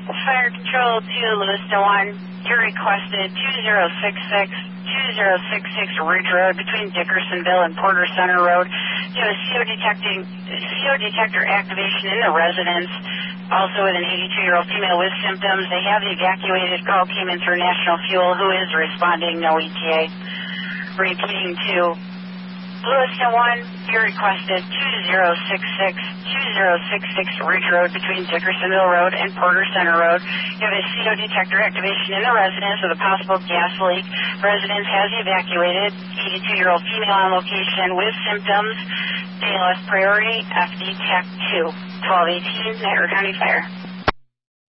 Fire Control to Lewiston 1. You're requested 2066 Ridge Road between Dickersonville and Porter Center Road. You have a CO detector activation in the residence. Also with an 82-year-old female with symptoms. They have the evacuated call came in through National Fuel, who is responding, no ETA. Repeating to Lewiston 1, you're requested 2066 Ridge Road between Dickersonville Road and Porter Center Road. You have a CO detector activation in the residence with a possible gas leak. Residence has evacuated. 82-year-old female on location with symptoms. ALS priority, FD Tech 2, 1218, Niagara County Fire.